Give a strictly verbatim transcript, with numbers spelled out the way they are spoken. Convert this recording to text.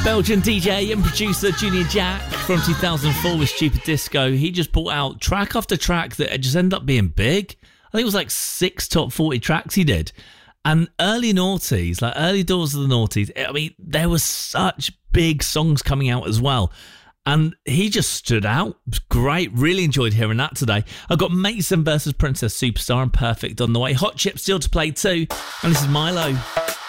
Belgian D J and producer Junior Jack from two thousand four with Stupid Disco. He just brought out track after track that just ended up being big. I think it was like six top forty tracks he did. And early noughties, like early doors of the noughties, I mean, there were such big songs coming out as well. And he just stood out. It was great. Really enjoyed hearing that today. I've got Mason versus Princess Superstar and Perfect on the way. Hot Chip still to play too. And this is Milo.